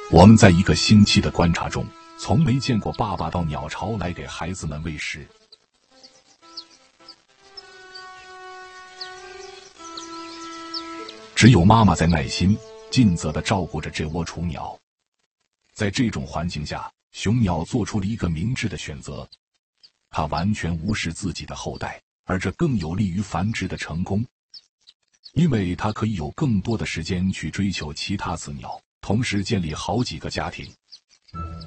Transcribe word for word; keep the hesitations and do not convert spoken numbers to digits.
我们在一个星期的观察中，从没见过爸爸到鸟巢来给孩子们喂食。只有妈妈在耐心尽责地照顾着这窝雏鸟。在这种环境下，雄鸟做出了一个明智的选择，它完全无视自己的后代，而这更有利于繁殖的成功，因为它可以有更多的时间去追求其他子鸟，同时建立好几个家庭。